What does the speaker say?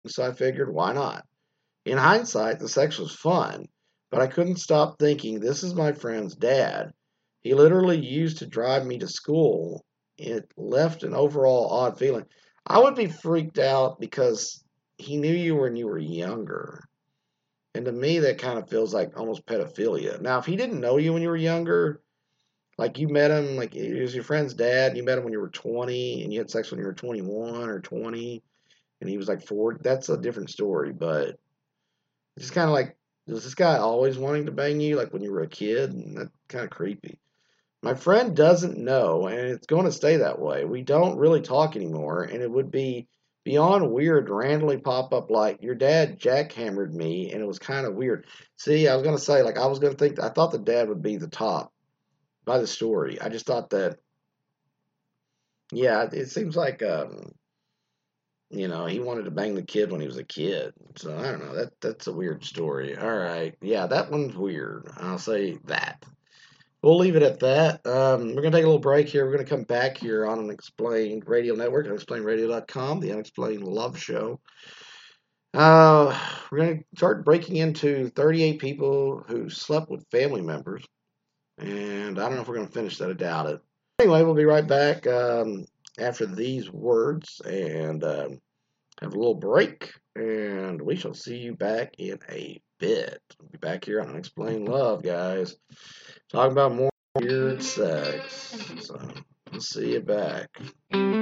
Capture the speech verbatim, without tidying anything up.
So I figured, why not? In hindsight, the sex was fun, but I couldn't stop thinking, this is my friend's dad. He literally used to drive me to school. It left an overall odd feeling. I would be freaked out because he knew you when you were younger. And to me, that kind of feels like almost pedophilia. Now, if he didn't know you when you were younger, like you met him, like he was your friend's dad, and you met him when you were twenty, and you had sex when you were twenty-one or twenty, and he was like forty, that's a different story. But it's just kind of like, was this guy always wanting to bang you, like when you were a kid? And that's kind of creepy. My friend doesn't know, and it's going to stay that way. We don't really talk anymore, and it would be beyond weird to randomly pop up like, your dad jackhammered me, and it was kind of weird. See, I was going to say, like, I was going to think, I thought the dad would be the top by the story. I just thought that, yeah, it seems like, um, you know, he wanted to bang the kid when he was a kid. So I don't know. That that's a weird story. All right, yeah, that one's weird. I'll say that. We'll leave it at that. Um, we're going to take a little break here. We're going to come back here on Unexplained Radio Network, unexplained radio dot com, the Unexplained Love Show. Uh, we're going to start breaking into thirty-eight people who slept with family members. And I don't know if we're going to finish that. I doubt it. Anyway, we'll be right back um, after these words and um, have a little break. And we shall see you back in a bit. We'll be back here on Unexplained Love, guys. Talking about more weird sex. So, we'll see you back.